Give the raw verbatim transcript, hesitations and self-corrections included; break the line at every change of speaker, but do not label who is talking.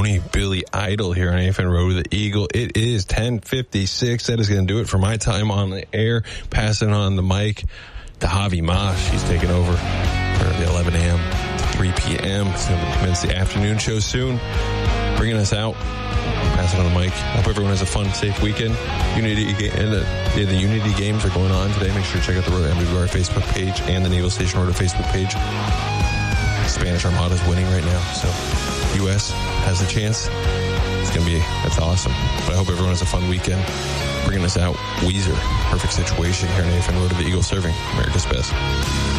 Tony Billy Idol here on A F N Road to the Eagle. It is ten fifty-six. That is going to do it for my time on the air. Passing on the mic to Javi Mosh. He's taking over for the eleven a.m. to three p.m. He's going to commence the afternoon show soon. Bringing us out. Passing on the mic. I hope everyone has a fun, safe weekend. Unity and the, the Unity games are going on today. Make sure to check out the Road M W R Facebook page and the Naval Station Road Facebook page. Spanish Armada is winning right now, so U S has a chance. It's going to be, that's awesome. But I hope everyone has a fun weekend. Bringing us out, Weezer, Perfect Situation here on A F N Road to the Eagle, serving America's best.